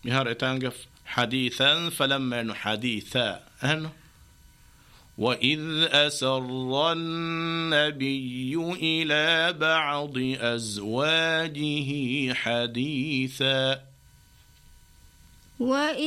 مهار إتانقف حديثا فلما حديثا أهنو وإذ أسر النبي إلى بعض أزواجه حديثا